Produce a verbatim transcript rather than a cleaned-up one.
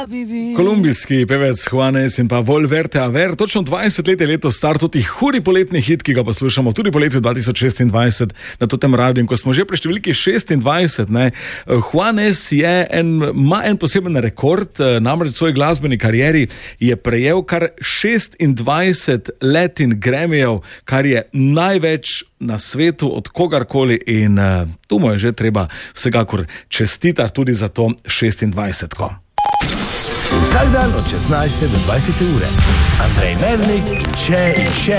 Kolumbijski pevec Juanes in pa Vol Verte a Ver, točno dvajset let je letos star, tudi hudi poletni hit, ki ga poslušamo tudi po letu dva tisoč šestindvajset na tem radiju. In ko smo že pri številki šestindvajset, ne, Juanes je en, ima en poseben rekord, namreč v svoji glasbeni karieri je prejel kar šestindvajset Latin Grammyjev, kar je največ na svetu od kogarkoli in uh, tu mu je že treba vsekakor čestitati tudi za to šestindvajsetko. Vsak dan od šestnajste do dvajsete ure. Andrej Mernik in še in še